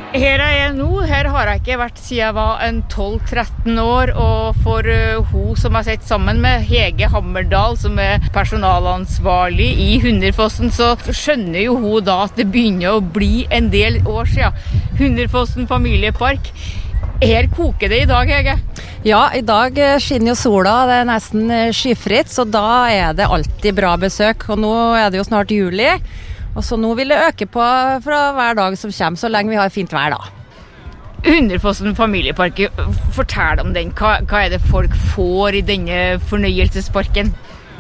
Her er jeg nå. Her har jeg ikke vært siden jeg var en 12-13 år, og for hun som jeg sitter sammen med, Hege Hammerdal, som er personalansvarlig i Hunderfossen, så skjønner jo hun da at det begynner å bli en del år siden. Hunderfossen familiepark. Her koker det i dag, Hege? Ja, i dag skinner jo sola, det er nesten skyfritt, så da er det alltid bra besøk, og nå er det jo snart juli. Og så nå vil det øke på fra hver dag som kommer, så lenge vi har fint vær da. Hunderfossen familiepark, fortell om den. Hva er det folk får i denne fornøyelsesparken?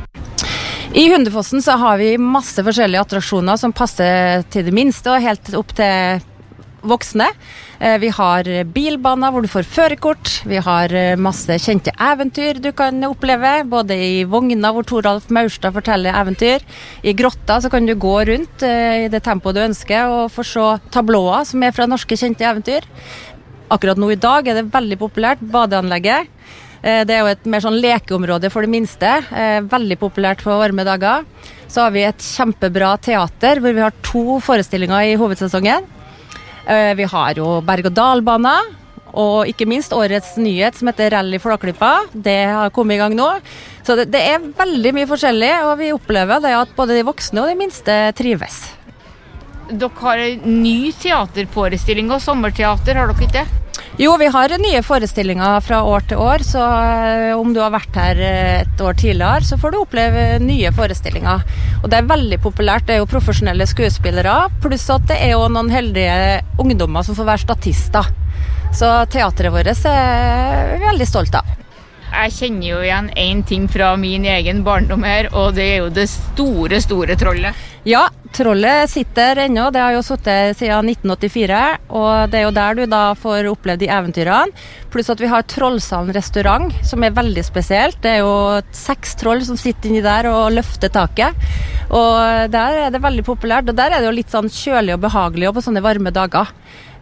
I Hunderfossen så har vi masse forskjellige attraksjoner som passer til det minste og helt opp til voksne. Vi har bilbaner hvor du får førerkort. Vi har masse kjente eventyr du kan oppleve, både i vogna hvor Toralf Maurstad forteller eventyr. I grotta så kan du gå rundt i det tempoet du ønsker og få se tablåer som er fra norske kjente eventyr. Akkurat nå i dag er det veldig populært, badeanlegget. Det er jo et mer sånn lekeområde for det minste, veldig populært på varme dager. Så har vi et kjempebra teater hvor vi har 2 forestillinger i hovedsesongen. Vi har jo berg-og-dal-baner, og ikke minst årets nyhet som heter Rally Flåklypa. Det har kommet i gang nå. Så det er veldig mye forskjellig, og vi opplever det at både de voksne og de minste trives. Dere har en ny teaterforestilling og sommerteater, har dere ikke det? Jo, vi har nye forestillinger fra år til år, så om du har vært her et år tidligere, så får du oppleve nye forestillinger. Og det er veldig populært, det er jo profesjonelle skuespillere, pluss at det er jo noen heldige ungdommer som får være statister. Så teateret vårt er vi veldig stolt av. Jeg kjenner jo igjen en ting fra min egen barndom her, og det er jo det store, store trollet. Ja, trollet sitter ennå, det har jo sittet siden 1984, og det er jo der du da får oppleve de eventyrene. Pluss at vi har Trollsalen restaurant, som er veldig spesielt. Det er jo 6 troll som sitter inni der og løfter taket. Og der er det veldig populært, og der er det jo litt sånn kjølig og behagelig på sånne varme dager.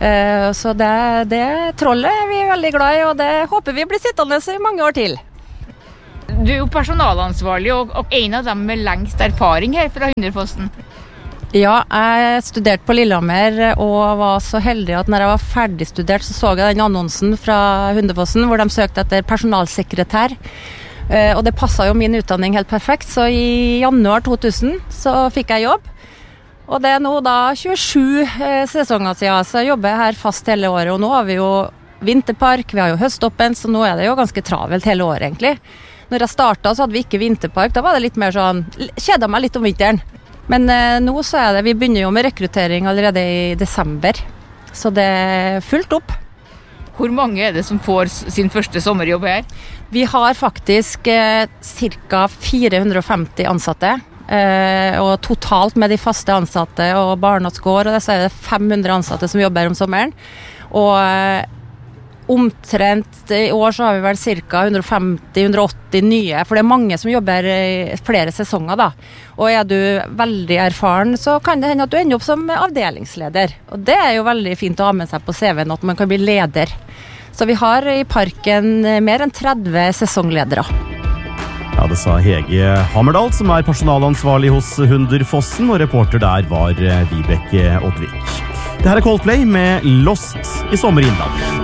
Så det trollet er vi veldig glad i, og det håper vi blir sittende i mange år til. Du er jo personalansvarlig, og en av dem med lengst erfaring her fra Hunderfossen. Ja, jeg studerte på Lillehammer, og var så heldig at når jeg var ferdig studert, så jeg den annonsen fra Hunderfossen, hvor de søkte etter personalsekretær. Og det passet jo min utdanning helt perfekt, så i januar 2000 så fikk jeg jobb. Og det er nå da 27 sesonger siden, så jeg jobber her fast hele året, og nå har vi jo vinterpark, vi har jo høståpen, så nå er det jo ganske travelt hele året egentlig. Når jeg startet så hadde vi ikke vinterpark, da var det litt mer sånn, kjedet meg litt om vinteren. Men nå så er det, vi begynner jo med rekruttering allerede i desember, så det er fullt opp. Hvor mange er det som får sin første sommerjobb her? Vi har faktisk ca. 450 ansatte. Og totalt med de faste ansatte og barneskår, og så er det 500 ansatte som jobber om sommeren. Og omtrent i år så har vi vel ca. 150-180 nye, for det er mange som jobber i flere sesonger da. Og er du veldig erfaren, så kan det hende at du ender opp som avdelingsleder. Og det er jo veldig fint å ha med seg på CV-en at man kan bli leder. Så vi har i parken mer enn 30 sesongledere. Ja, det sa Hege Hammerdal, som er personalansvarlig hos Hunderfossen, og reporter der var Vibeke Oddvik. Det her er Coldplay med Lost i Sommerinnland.